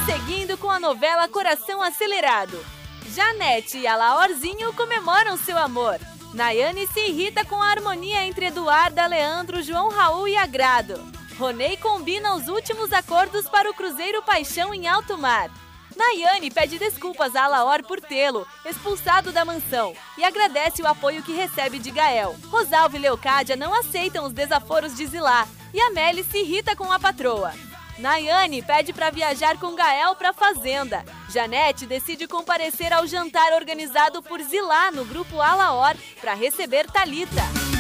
Seguindo com a novela Coração Acelerado. Janete e Alaorzinho comemoram seu amor. Nayane se irrita com a harmonia entre Eduarda, Leandro, João Raul e Agrado. Ronei combina os últimos acordos para o Cruzeiro Paixão em alto mar. Nayane pede desculpas a Alaor por tê-lo expulsado da mansão e agradece o apoio que recebe de Gael. Rosalvo e Leocádia não aceitam os desaforos de Zilá e Amélie se irrita com a patroa. Nayane pede para viajar com Gael para a fazenda. Janete decide comparecer ao jantar organizado por Zilá no grupo Alaor para receber Thalita.